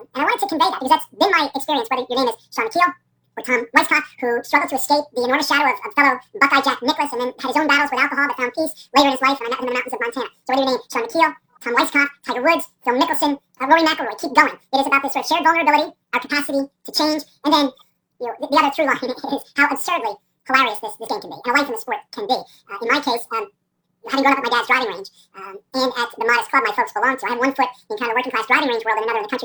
And I wanted to convey that because that's been my experience, whether your name is Sean McKeel or Tom Weiskopf, who struggled to escape the enormous shadow of fellow Buckeye Jack Nicklaus and then had his own battles with alcohol but found peace later in his life, and I met him in the mountains of Montana. So whether your name is Sean McKeel, Tom Weiskopf, Tiger Woods, Phil Mickelson, Rory McIlroy, keep going. It is about this sort of shared vulnerability, our capacity to change, and then the other through line is how absurdly hilarious this game can be, and a life in the sport can be. In my case, having grown up at my dad's driving range, and at the modest club my folks belonged to, I had one foot in kind of working class driving range world and another in the country